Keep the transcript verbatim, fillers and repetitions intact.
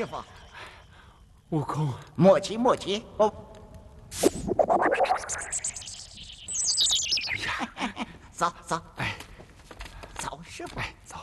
师傅。 悟空， 莫急莫急，哦。 哎呀， 走走， 哎， 走，师傅， 哎，走。